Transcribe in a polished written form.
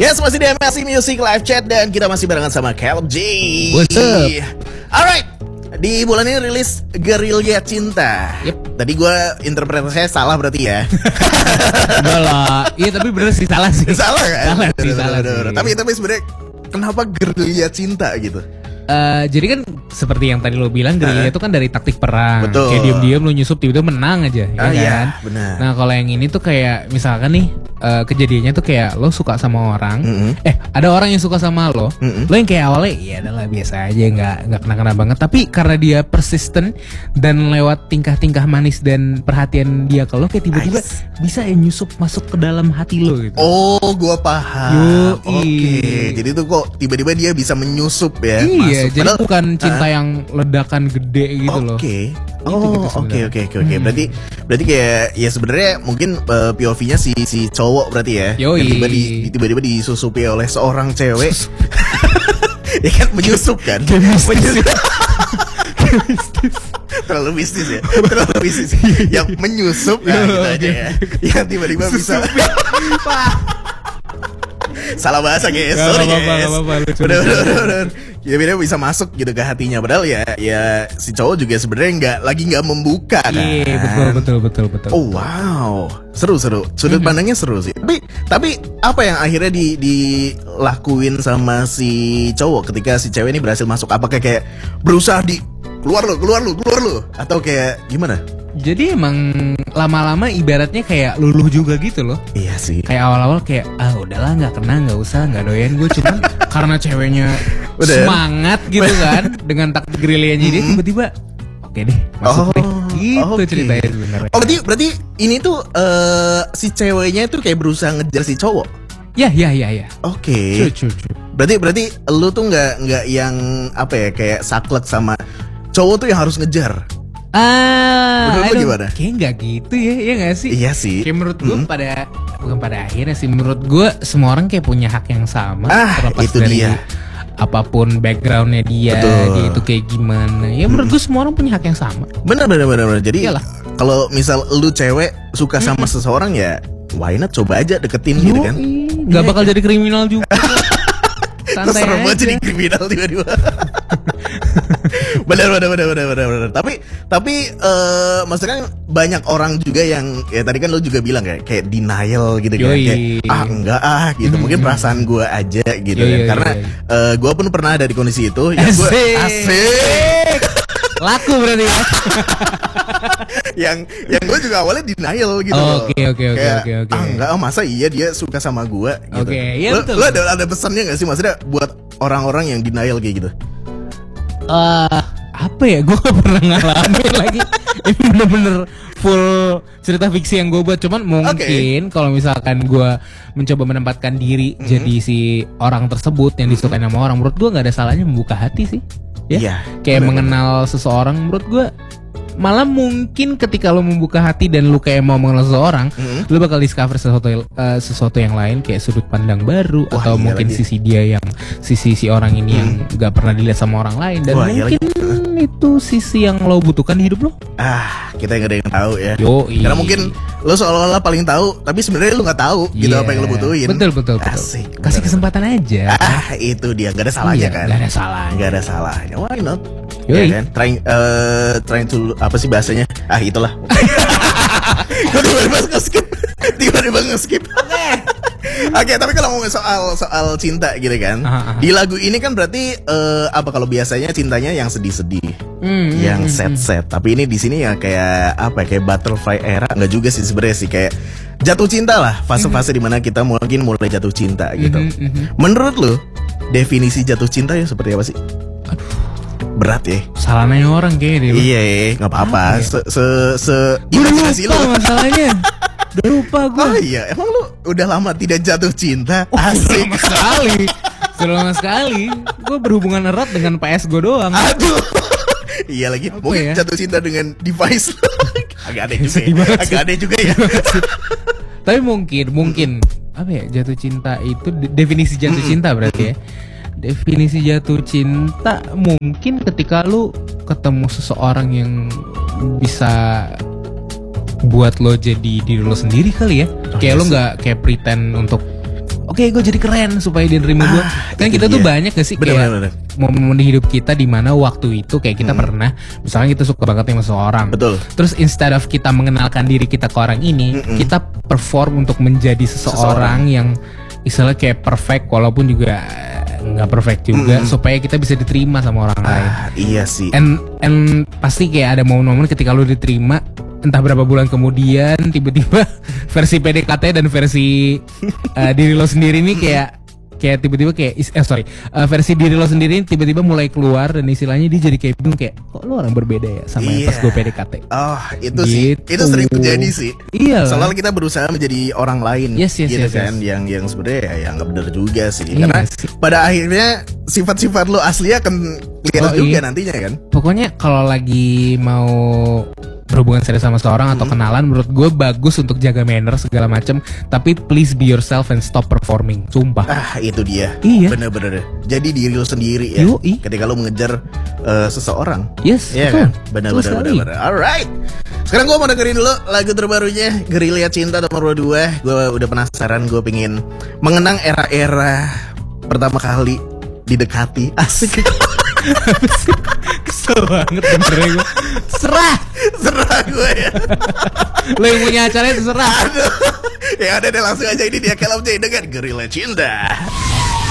Yes, masih di MSC Music Live Chat dan kita masih barengan sama Caleb J. What's up? Alright, di bulan ini rilis Gerilya Cinta. Yep. Tadi gue interpretasinya salah berarti ya. Enggak lah. Iya tapi bener sih salah sih. Salah kan? Salah sih, salah sih. Tapi sebenarnya kenapa Gerilya Cinta gitu? Jadi kan seperti yang tadi lo bilang, gerilya itu kan dari taktik perang. Betul. Kayak diam-diam lo nyusup tiba-tiba menang aja, ya kan? Iya, benar. Nah kalau yang ini tuh kayak misalkan nih kejadiannya tuh kayak lo suka sama orang, ada orang yang suka sama lo, lo yang kayak awalnya ya adalah biasa aja, nggak kena-kena banget. Tapi karena dia persisten dan lewat tingkah-tingkah manis dan perhatian dia ke lo, kayak tiba-tiba bisa ya nyusup masuk ke dalam hati lo gitu. Oh, gua paham. Oke, jadi tuh kok tiba-tiba dia bisa menyusup ya? Iya, masuk. jadi bukan cinta yang ledakan gede gitu loh. Oke. Gitu Oke. Berarti kayak ya sebenarnya mungkin POV-nya si cowok berarti ya. Yoi. Tiba-tiba disusupi oleh seorang cewek. Ya kan menyusup kan? Menyusup. Terlalu bisnis ya. Yang menyusup ya gitu aja ya. Yang tiba-tiba bisa. Salah bahasa guys. Sorry guys. Bener. Ya beda bisa masuk gitu ke hatinya. Padahal ya si cowok juga sebenarnya nggak membuka kan. Iya, betul. Oh wow, seru. Sudut pandangnya seru sih. Tapi apa yang akhirnya dilakuin sama si cowok ketika si cewek ini berhasil masuk? Apakah kayak berusaha keluar lu atau kayak gimana? Jadi emang lama-lama ibaratnya kayak luluh juga gitu loh. Iya sih. Kayak awal-awal kayak udahlah nggak kena, nggak usah, nggak doyan gue, cuman karena ceweknya semangat gitu kan dengan taktik gerilyanya dia, tiba-tiba oke deh masuk deh. Gitu ceritanya sebenarnya. Oh berarti ini tuh si ceweknya tuh kayak berusaha ngejar si cowok. Ya. Oke. True. Berarti lu tuh nggak yang apa ya kayak saklek sama cowok tuh yang harus ngejar. Menurut lu gimana? Kayak nggak gitu ya, iya nggak sih? Iya sih. Kayak menurut gue bukan pada akhirnya sih, menurut gue semua orang kayak punya hak yang sama, terlepas itu dari dia. Apapun backgroundnya dia itu kayak gimana. Ya menurut gue semua orang punya hak yang sama. Bener. Jadi Iyalah. kalau misal lu cewek suka sama seseorang ya, why not coba aja deketin gitu kan? Nggak bakal jadi kriminal juga. Santai Serem banget aja. jadi kriminal tiba-tiba. Bener. Tapi maksudnya kan banyak orang juga yang ya tadi kan lu juga bilang kayak denial gitu kan. Kayak enggak gitu. Mungkin perasaan gue aja gitu kan. Karena gue pun pernah ada di kondisi itu. Ya gue asik. Laku berarti ya. yang gue juga awalnya denial gitu. Oke. Enggak, masa iya dia suka sama gue gitu. Oke, iya betul. Lu ada pesannya gak sih maksudnya buat orang-orang yang denial kayak gitu? Apa ya, gue gak pernah ngalamin lagi. Ini bener-bener full cerita fiksi yang gue buat. Cuman mungkin kalau misalkan gue mencoba menempatkan diri jadi si orang tersebut yang disukai sama orang, menurut gue gak ada salahnya membuka hati sih. Ya, kayak mengenal seseorang, menurut gue malah mungkin ketika lo membuka hati dan lo kayak mau mengenal seseorang, lo bakal discover sesuatu yang lain, kayak sudut pandang baru. Wah, atau mungkin lagi. Sisi dia yang sisi si orang ini yang gak pernah dilihat sama orang lain, dan mungkin itu sisi yang lo butuhkan di hidup lo. Kita nggak ada yang tahu ya. Karena mungkin lo seolah-olah paling tahu, tapi sebenarnya lo nggak tahu gitu apa yang lo butuhin. Betul. Asik. Kasih kesempatan aja. Itu dia, nggak ada salahnya kan? Nggak ada salahnya. Why not? Ya kan? Trying to apa sih bahasanya? Itulah. Gue tiba-tiba nge-skip. Oke, tapi kalau ngomongin soal cinta gitu kan, di lagu ini kan berarti apa kalau biasanya cintanya yang sedih-sedih, yang sad-sad. Tapi ini di sini ya kayak apa? Kayak butterfly era, nggak juga sih sebenarnya sih, kayak jatuh cinta lah, fase-fase dimana kita mungkin mulai jatuh cinta gitu. Menurut lo definisi jatuh cinta ya seperti apa sih? Berat ya. Salah nanya orang kayaknya deh. Iya, nggak apa-apa. Imajinasi lo. Masalahnya. Udah lupa gue. Oh iya, emang lu udah lama tidak jatuh cinta? Asik. Sudah lama sekali. Gue berhubungan erat dengan PS gue doang. Aduh. Iya lagi. Apa mungkin jatuh cinta dengan device. Agak aneh juga ya. Tapi mungkin apa ya, jatuh cinta itu definisi jatuh cinta berarti ya. Definisi jatuh cinta mungkin ketika lu ketemu seseorang yang bisa buat lo jadi diri lo sendiri kali ya. Kayak lo nggak kayak pretend untuk oke, gue jadi keren supaya dia nerima gue. Kan kita tuh banyak gak sih kayak momen di hidup kita di mana waktu itu kayak kita pernah, misalnya kita suka banget sama seseorang. Betul. Terus instead of kita mengenalkan diri kita ke orang ini, kita perform untuk menjadi seseorang yang istilahnya kayak perfect, walaupun juga nggak perfect juga, supaya kita bisa diterima sama orang lain. Iya sih. And pasti kayak ada momen-momen ketika lu diterima, entah berapa bulan kemudian tiba-tiba versi PDKT dan versi diri lo sendiri nih kayak tiba-tiba kayak versi diri lo sendiri tiba-tiba mulai keluar, dan istilahnya dia jadi kayak bingung, kayak kok lo orang berbeda ya sama yang pas gue PDKT. Oh itu sih, itu sering terjadi sih. Iya. Soalnya kita berusaha menjadi orang lain, yes, gitu kan, yes. yang sebenarnya ya nggak benar juga sih. Karena pada akhirnya sifat-sifat lo asli akan kelihatan juga nantinya kan. Pokoknya kalau lagi mau berhubungan serius sama seorang atau kenalan, menurut gue bagus untuk jaga manner segala macam, tapi please be yourself and stop performing. Sumpah. Itu dia. Iya. Bener-bener. Jadi diri lo sendiri ya. Ketika lo mengejar seseorang. Yes. Iya kan. Bener-bener. Alright. Sekarang gue mau dengerin dulu lagu terbarunya Gerilya Cinta nomor 2. Gue udah penasaran. Gue pengen mengenang era-era pertama kali didekati. Asik. Kesel banget benernya gue. Serah gue ya. Lo yang punya acaranya terserah. Aduh. Ya udah deh, langsung aja ini dia Caleb J dengan Gerilya Cinta.